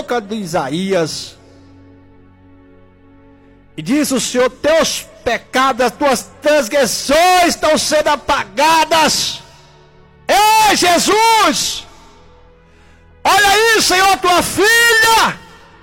boca de Isaías. E diz o Senhor: teus pecados, as tuas transgressões estão sendo apagadas. Ei, Jesus! Olha aí, Senhor, tua filha!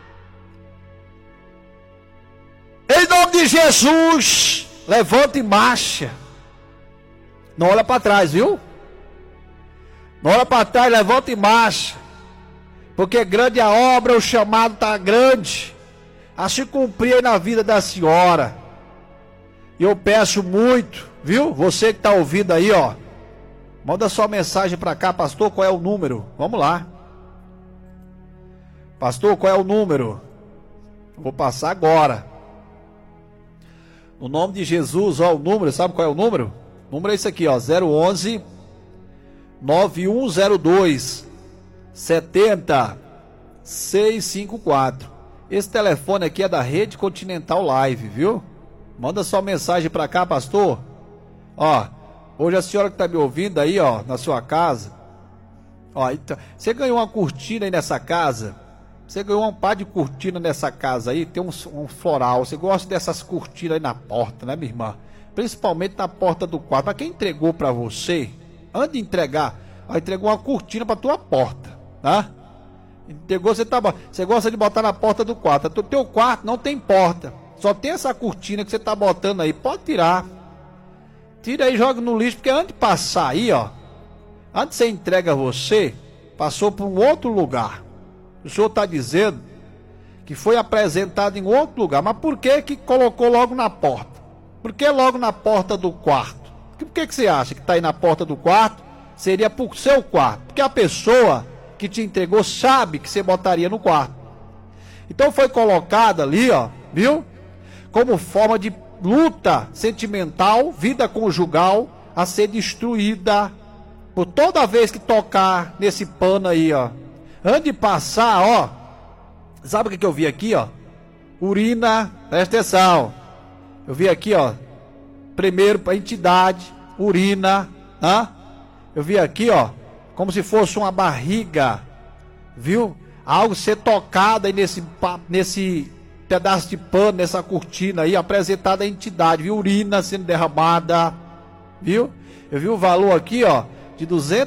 Em nome de Jesus, levanta e marcha. Não olha para trás, viu? Não olha para trás, levanta e marcha. Porque grande a obra, o chamado está grande a se cumprir aí na vida da senhora. E eu peço muito, viu? Você que está ouvindo aí, ó, manda sua mensagem para cá. Pastor, qual é o número? Vamos lá. Pastor, qual é o número? Vou passar agora. No nome de Jesus, ó, o número, sabe qual é o número? O número é esse aqui, ó, 011 9102 70654. Esse telefone aqui é da Rede Continental Live, viu? Manda sua mensagem pra cá, pastor. Ó, hoje a senhora que tá me ouvindo aí, ó, na sua casa, ó, então, você ganhou uma cortina aí nessa casa? Você ganhou um par de cortina nessa casa aí, tem um floral. Você gosta dessas cortinas aí na porta, né, minha irmã? Principalmente na porta do quarto. Mas quem entregou pra você, antes de entregar, ó, entregou uma cortina pra tua porta, tá? Entregou, você gosta de botar na porta do quarto. O teu quarto não tem porta, só tem essa cortina que você tá botando aí. Pode tirar. Tira aí e joga no lixo, porque antes de passar aí, ó, antes de você entrega você, passou por um outro lugar. O senhor está dizendo que foi apresentado em outro lugar. Mas por que que colocou logo na porta? Por que logo na porta do quarto? Por que você acha que está aí na porta do quarto? Seria para o seu quarto. Porque a pessoa que te entregou sabe que você botaria no quarto. Então foi colocada ali, ó, viu? Como forma de luta sentimental, vida conjugal, a ser destruída. Por toda vez que tocar nesse pano aí, ó. Antes de passar, ó, sabe o que eu vi aqui, ó? Urina, presta atenção. Eu vi aqui, ó, primeiro para entidade, urina, né? Eu vi aqui, ó, como se fosse uma barriga, viu? Algo ser tocado aí nesse pedaço de pano, nessa cortina aí, apresentada a entidade, viu? Urina sendo derramada, viu? Eu vi o valor aqui, ó, de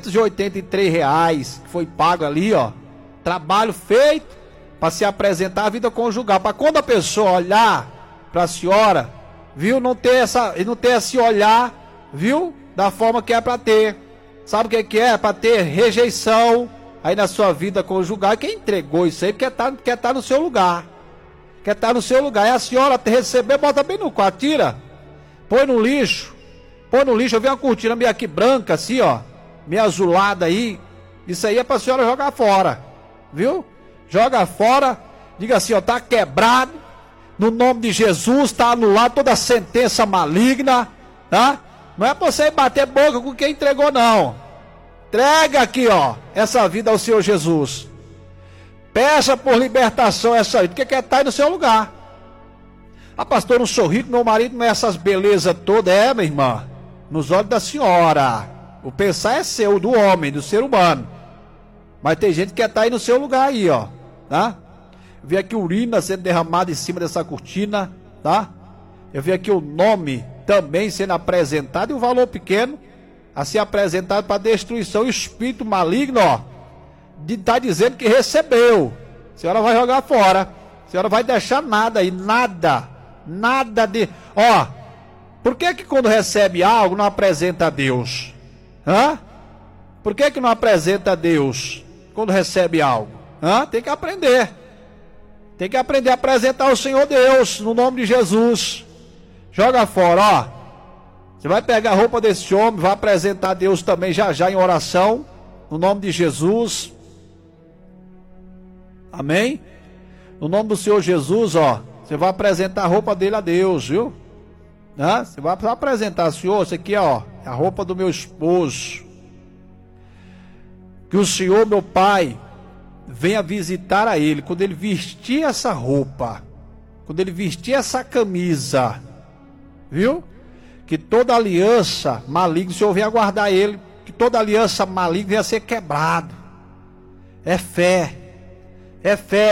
R$283, que foi pago ali, ó. Trabalho feito para se apresentar a vida conjugal. Para quando a pessoa olhar para a senhora, viu? Não ter esse olhar, viu? Da forma que é para ter. Sabe o que é? Para ter rejeição aí na sua vida conjugal. Quem entregou isso aí quer tá no seu lugar. Quer estar no seu lugar. É a senhora receber, bota bem no quarto, tira. Põe no lixo. Põe no lixo. Eu vi uma cortina meio aqui branca assim, ó, meio azulada aí. Isso aí é para a senhora jogar fora. Viu? Joga fora. Diga assim, ó, tá quebrado. No nome de Jesus, tá anulado toda a sentença maligna, tá? Não é pra você bater boca com quem entregou, não. Entrega aqui, ó, essa vida ao Senhor Jesus. Peça por libertação essa vida, porque quer estar aí no seu lugar. Ah, pastor, não sou rico, meu marido não é essas belezas todas. É, minha irmã, nos olhos da senhora. O pensar é seu, do homem, do ser humano. Mas tem gente que quer estar aí no seu lugar aí, ó, tá? Eu vi aqui urina sendo derramada em cima dessa cortina, tá? Eu vi aqui o nome também sendo apresentado e o valor pequeno a ser apresentado para destruição. O espírito maligno, ó, tá dizendo que recebeu. A senhora vai jogar fora. A senhora vai deixar nada aí, nada de... Ó, por que quando recebe algo não apresenta a Deus? Hã? Por que não apresenta a Deus quando recebe algo? Hã? Tem que aprender. Tem que aprender a apresentar ao Senhor Deus, no nome de Jesus. Joga fora, ó. Você vai pegar a roupa desse homem, vai apresentar a Deus também já em oração, no nome de Jesus. Amém? No nome do Senhor Jesus, ó, você vai apresentar a roupa dele a Deus, viu? Hã? Você vai apresentar, Senhor, isso aqui, ó, é a roupa do meu esposo. Que o Senhor, meu Pai, venha visitar a ele, quando ele vestir essa roupa, quando ele vestir essa camisa, viu? Que toda aliança maligna, o Senhor venha guardar ele, que toda aliança maligna venha ser quebrado. É fé,